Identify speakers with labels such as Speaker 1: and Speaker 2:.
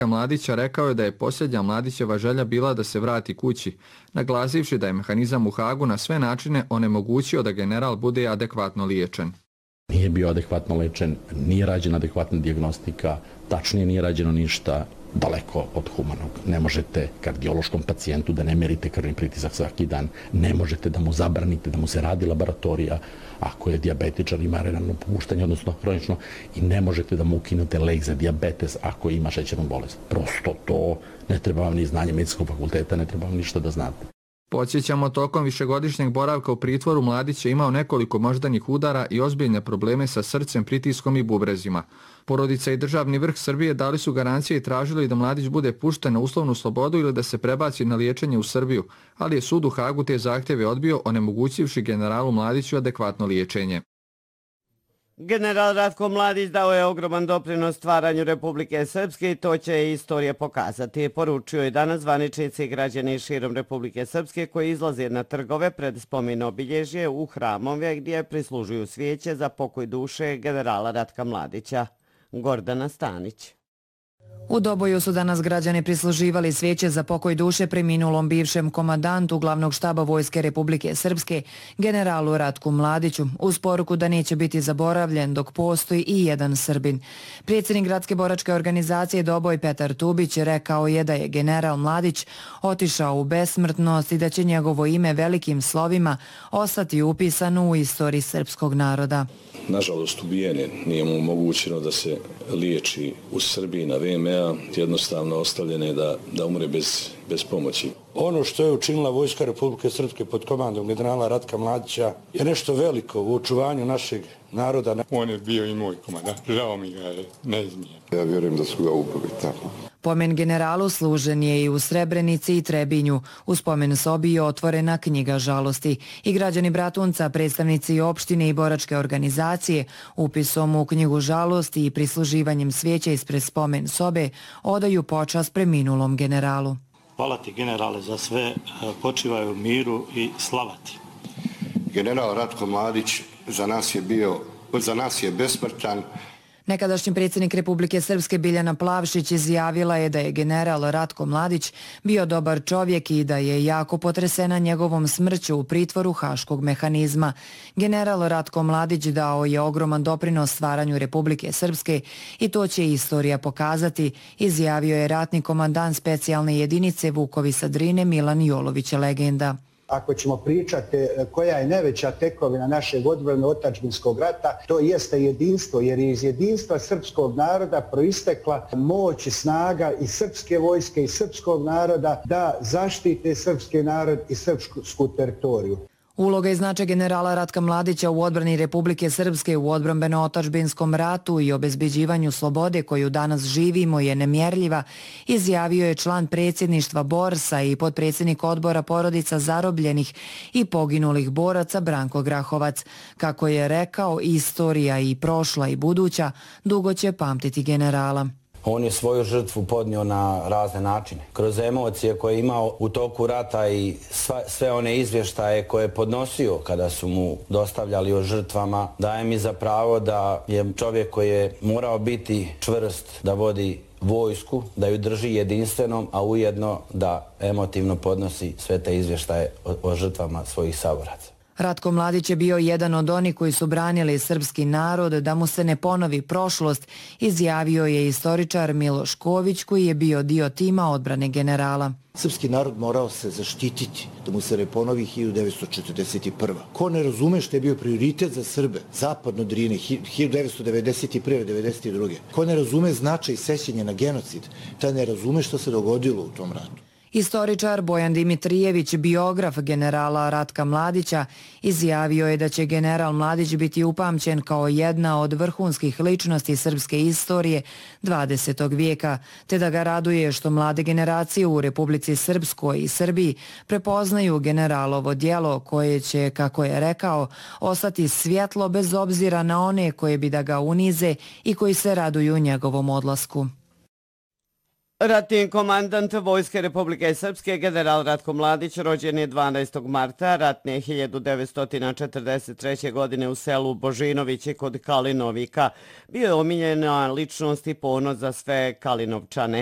Speaker 1: Mladića rekao je da je posljednja Mladićeva želja bila da se vrati kući, naglasivši da je mehanizam u Hagu na sve načine onemogućio da general bude adekvatno liječen.
Speaker 2: Nije bio adekvatno lečen, nije rađena adekvatna dijagnostika, tačnije nije rađeno ništa, daleko od humanog. Ne možete kardiološkom pacijentu da ne merite krvni pritisak svaki dan, ne možete da mu zabranite da mu se radi laboratorija ako je dijabetičar, ima renalno popuštanje, odnosno hronično, i ne možete da mu ukinute lek za dijabetes ako ima šećernu bolest. Prosto to ne treba vam ni znanje medicinskog fakulteta, ne treba vam ništa da znate.
Speaker 1: Podsjećamo, tokom višegodišnjeg boravka u pritvoru Mladić je imao nekoliko moždanih udara i ozbiljne probleme sa srcem, pritiskom i bubrezima. Porodica i državni vrh Srbije dali su garancije i tražili da Mladić bude pušten na uslovnu slobodu ili da se prebaci na liječenje u Srbiju, ali je sud u Hagu te zahtjeve odbio, onemogućivši generalu Mladiću adekvatno liječenje.
Speaker 3: General Ratko Mladić dao je ogroman doprinos stvaranju Republike Srpske i to će istorija pokazati. Poručio je danas zvaničnici i građani širom Republike Srpske koji izlaze na trgove pred spomen obilježje u hramove gdje prislužuju svijeće za pokoj duše generala Ratka Mladića. Gordana Stanić.
Speaker 4: U Doboju su danas građani prisluživali svijeće za pokoj duše preminulom bivšem komandantu glavnog štaba Vojske Republike Srpske, generalu Ratku Mladiću, uz poruku da neće biti zaboravljen dok postoji i jedan Srbin. Predsjednik Gradske boračke organizacije Doboj Petar Tubić rekao je da je general Mladić otišao u besmrtnost i da će njegovo ime velikim slovima ostati upisano u istoriji srpskog naroda.
Speaker 5: Nažalost, ubijen je, nije mu omogućeno da se liječi u Srbiji na VMA, jednostavno ostavljeno je da umre bez pomoći.
Speaker 6: Ono što je učinila Vojska Republike Srpske pod komandom generala Ratka Mladića je nešto veliko u očuvanju našeg naroda.
Speaker 7: On je bio i moj komandant, žao mi ga je neizmjerno.
Speaker 8: Ja vjerujem da su ga ubili tamo.
Speaker 4: Pomen generalu služen je i u Srebrenici i Trebinju. U spomen sobi je otvorena knjiga žalosti. I građani Bratunca, predstavnici opštine i boračke organizacije, upisom u knjigu žalosti i prisluživanjem svijeća ispred spomen sobe odaju počast preminulom generalu.
Speaker 9: Hvala ti, generale, za sve, počivaju u miru i slava ti.
Speaker 8: General Ratko Mladić za nas je besmrtan.
Speaker 4: Nekadašnji predsjednik Republike Srpske Biljana Plavšić izjavila je da je general Ratko Mladić bio dobar čovjek i da je jako potresena njegovom smrću u pritvoru Haškog mehanizma. General Ratko Mladić dao je ogroman doprinos stvaranju Republike Srpske i to će istorija pokazati, izjavio je ratni komandant specijalne jedinice Vukovi sa Drine Milan Jolović, legenda.
Speaker 10: Ako ćemo pričati koja je najveća tekovina našeg odbrano-otadžbinskog rata, to jeste jedinstvo, jer je iz jedinstva srpskog naroda proistekla moć i snaga i srpske vojske i srpskog naroda da zaštite srpski narod i srpsku teritoriju.
Speaker 4: Uloga i značaj generala Ratka Mladića u odbrani Republike Srpske u odbrambeno-otadžbinskom ratu i obezbeđivanju slobode koju danas živimo je nemjerljiva, izjavio je član predsjedništva Borsa i potpredsjednik odbora porodica zarobljenih i poginulih boraca Branko Grahovac. Kako je rekao, istorija i prošla i buduća dugo će pamtiti generala.
Speaker 11: On je svoju žrtvu podnio na razne načine. Kroz emocije koje je imao u toku rata i sve one izvještaje koje je podnosio kada su mu dostavljali o žrtvama, daje mi za pravo da je čovjek koji je morao biti čvrst, da vodi vojsku, da ju drži jedinstvenom, a ujedno da emotivno podnosi sve te izvještaje o žrtvama svojih saboraca.
Speaker 4: Ratko Mladić je bio jedan od onih koji su branili srpski narod da mu se ne ponovi prošlost, izjavio je istoričar Miloš Ković koji je bio dio tima odbrane generala.
Speaker 12: Srpski narod morao se zaštititi da mu se ne ponovi 1941. Ko ne razume što je bio prioritet za Srbe, zapadno Drine, 1991. 1992. Ko ne razume značaj sećanja na genocid, taj ne razume što se dogodilo u tom ratu.
Speaker 4: Istoričar Bojan Dimitrijević, biograf generala Ratka Mladića, izjavio je da će general Mladić biti upamćen kao jedna od vrhunskih ličnosti srpske istorije 20. vijeka, te da ga raduje što mlade generacije u Republici Srpskoj i Srbiji prepoznaju generalovo djelo koje će, kako je rekao, ostati svjetlo bez obzira na one koje bi da ga unize i koji se raduju njegovom odlasku.
Speaker 3: Ratni komandant Vojske Republike Srpske, general Ratko Mladić, rođen je 12. marta, ratne 1943. godine u selu Božinovići kod Kalinovika. Bio je omiljena ličnost i ponos za sve Kalinovčane.